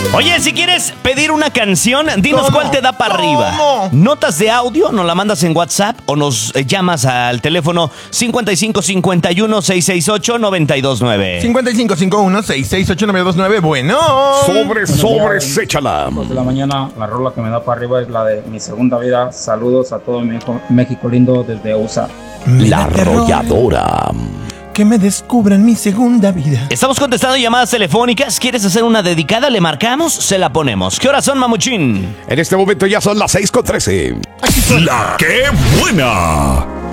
Oye, si quieres pedir una canción, dinos ¿Cómo? cuál te da para arriba. ¿Cómo? Notas de audio, nos la mandas en WhatsApp o nos llamas al teléfono 5551-668-929. 5551-668-929. Bueno. Sobres, échala. De la mañana, la rola que me da para arriba es la de Mi Segunda Vida. Saludos a todo México lindo desde USA. La arrolladora. Que me descubran mi segunda vida. Estamos contestando llamadas telefónicas. ¿Quieres hacer una dedicada? ¿Le marcamos? Se la ponemos. ¿Qué horas son, mamuchín? En este momento ya son las 6:13. ¡La qué buena!